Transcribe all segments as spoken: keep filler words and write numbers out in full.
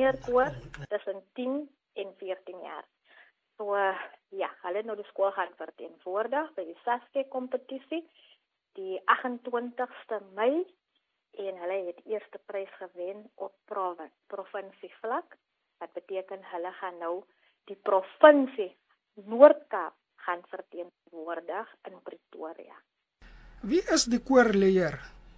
juniorkoor tussen tien en veertien jaar. So, uh, ja, hulle het nou die skool gaan verteenwoordig by die Saskia kompetisie, die agentwintigste Mei, en hulle het eerste prys gewen op provinsie vlak. Wat beteken hulle gaan nou die provinsie Noord-Kaap gaan verteenwoordig in Pretoria. Wie is die koorleier?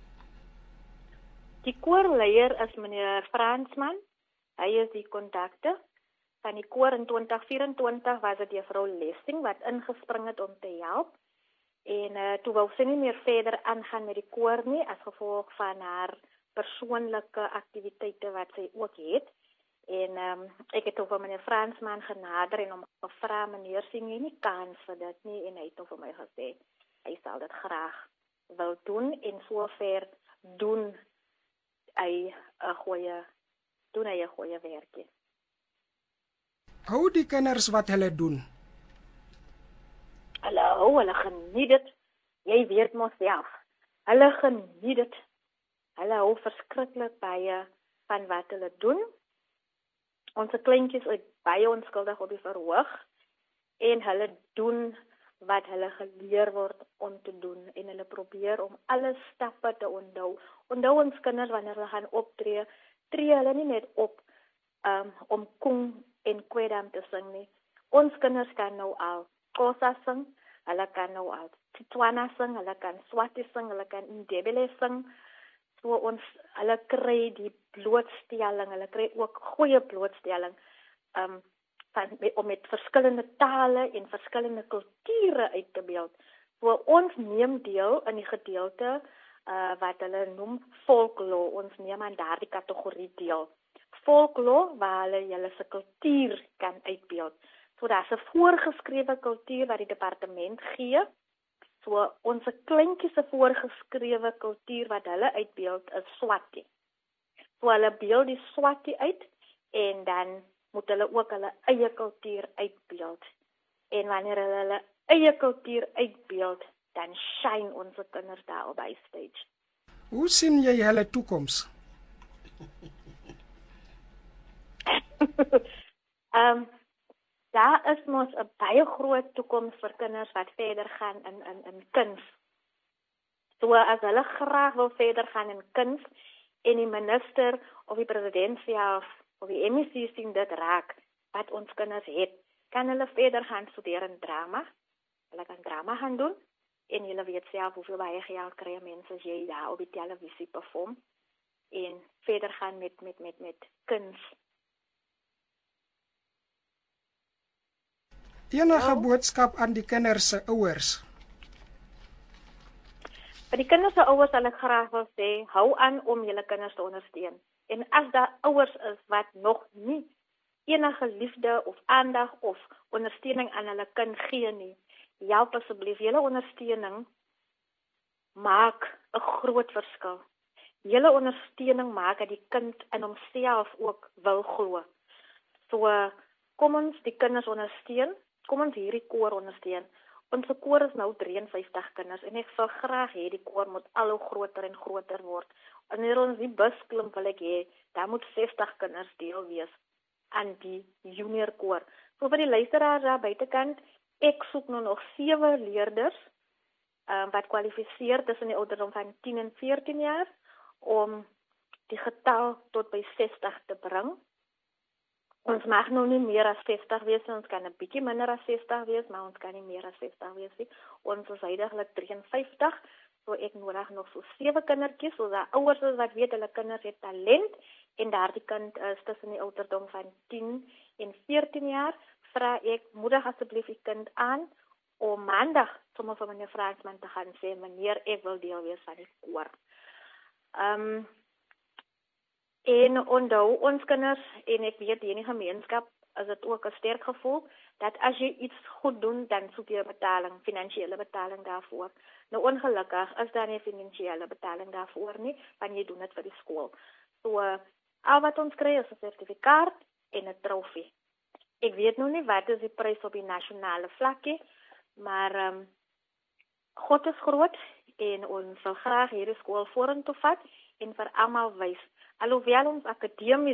Die koorleier is meneer Fransman. Hy is die kontakte van die koor in twintig vyf-en-twintig was dit juffrou Lessing wat ingespring het om te help. En uh, toe wou sy nie meer verder aangaan met die koor nie, as gevolg van haar persoonlike aktiwiteite wat sy ook het. En um, ek het over meneer Fransman genader en hom gevra, meneer, sien jy nie kans vir dit nie? En hy het over my gesê, hy sal dit graag wil doen, en sover doen hy 'n goeie, doen hy 'n goeie werkie. Hou die kinders wat hulle doen? Hulle hou, hulle geniet dit. Jy weet mos self. Hulle geniet dit. Hulle hou verskriklik baie van wat hulle doen. Ons kleintjies is baie onskuldig op die verhoog en hulle doen wat hulle geleer word om te doen en hulle probeer om alle stappe te onthou. Onthou ons kinders wanneer hulle gaan optree, tree hulle nie net op um, om Kung en Kwedam te sing nie. Ons kinders kan nou al Xhosa sing, hulle kan nou al Setswana sing, hulle kan Swati sing, hulle kan Ndebele sing. So ons, hulle kry die blootstelling, hulle kry ook goeie blootstelling um, van, om met verskillende tale en verskillende kulture uit te beeld. So ons neem deel in die gedeelte uh, wat hulle noem folklore, ons neem aan daardie kategorie deel. Folklore waar hulle julle se kultuur kan uitbeeld. So daar's 'n voorgeskrewe kultuur wat die departement gee. So ons kleintjies se voorgeskrewe kultuur wat hulle uitbeeld is Swati. So hulle beeld die Swati uit en dan moet hulle ook hulle eie kultuur uitbeeld. En wanneer hulle hulle eie kultuur uitbeeld, dan shine ons kinders daar op by stage. Hoe sien jy hulle toekoms? um, daar is mos 'n baie groot toekoms vir kinders wat verder gaan in in in kuns. So as hulle graag wil verder gaan in kuns en die minister of die president self of die M E C sien dit raak wat ons kinders het, kan hulle verder gaan studeer in drama. Hulle kan drama gaan doen en hulle weet self hoeveel baie geld kry mense as jy daar op die televisie perform en verder gaan met met met met kuns. Enige oh. boodskap aan die kinders se ouers? Vir die kinders se ouers sal ek graag wil sê, hou aan om julle kinders te ondersteun. En as daar ouers is wat nog nie enige liefde of aandag of ondersteuning aan hulle kind gee nie, help asseblief, julle ondersteuning maak 'n groot verskil. Julle ondersteuning maak dat die kind in homself ook wil glo. So kom ons die kinders ondersteun. Kom ons hierdie koor ondersteun. Ons koor is nou vyf drie vyf kinders en ek sal graag hê die koor moet al hoe groter en groter word. Wanneer ons die bus klim wil ek hê, daar moet sestig kinders deel wees aan die junior koor. So vir die luisteraars daar buitekant, ek soek nou nog sewe leerders um, wat kwalifiseer tussen die ouderdom van tien en veertien jaar om die getal tot by sestig te bring. Ons mag nou nie meer as sestig wees, ons kan 'n bietjie minder as sestig wees, maar ons kan nie meer as sestig wees nie. Ons is huidiglik vyf drie vyf, so ek nodig nog so sewe kindertjies, so daar ouers is wat weet hulle kinders het talent en daardie kind is tussen die ouderdom van tien en veertien jaar, vra ek moedig asseblief die kind aan om maandag sommer vir meneer Fransman te gaan sê, meneer, ek wil deel wees van die koor. Ehm um, En onthou ons kinders, en ek weet in die gemeenskap is dit ook 'n sterk gevoel, dat as jy iets goed doen, dan soek jy 'n betaling, finansiële betaling daarvoor. Nou ongelukkig is daar nie finansiële betaling daarvoor nie, want jy doen dit vir die skool. So, al wat ons kry is 'n sertifikaat en 'n trofee. Ek weet nou nie wat is die prys op die nasionale vlakkie, maar um, God is groot en ons sal graag hierdie skool vorentoe vat en vir almal wys. Alhoewel ons akademies